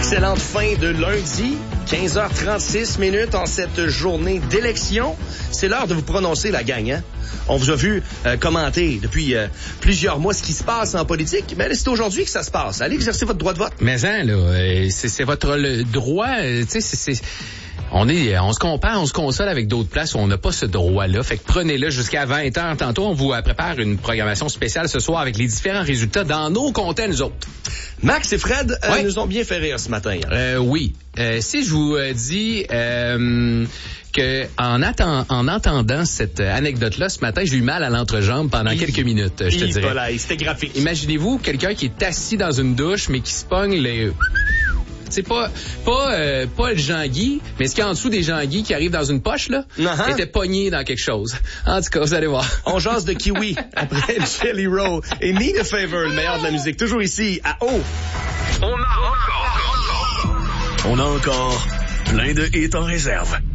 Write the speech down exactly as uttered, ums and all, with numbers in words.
Excellente fin de lundi, quinze heures trente-six minutes en cette journée d'élection. C'est l'heure de vous prononcer, la gang, hein? On vous a vu euh, commenter depuis euh, plusieurs mois ce qui se passe en politique, mais là, c'est aujourd'hui que ça se passe. Allez exercer votre droit de vote. Mais hein, là, euh, c'est, c'est votre le droit, euh, tu sais, c'est... c'est... On est, on se compare, on se console avec d'autres places où on n'a pas ce droit-là. Fait que prenez-le jusqu'à vingt heures. Tantôt, on vous prépare une programmation spéciale ce soir avec les différents résultats dans nos comptes, nous autres. Max et Fred euh, ouais. nous ont bien fait rire ce matin. Hein? Euh, oui. Euh, si je vous euh, dis euh, que en, atten- en entendant cette anecdote-là ce matin, j'ai eu mal à l'entrejambe pendant Il, quelques minutes, je te il, dirais. Voilà, c'était graphique. Imaginez-vous quelqu'un qui est assis dans une douche, mais qui se pogne les... C'est pas pas euh, pas le Jean-Guy, mais ce qu'il y a en dessous des Jean-Guy qui arrivent dans une poche, là, uh-huh. était pogné dans quelque chose. En tout cas, vous allez voir. On jase de kiwi après Jelly Roll et Need a Favor, le meilleur de la musique. Toujours ici, à O. On a encore... On a encore plein de hits en réserve.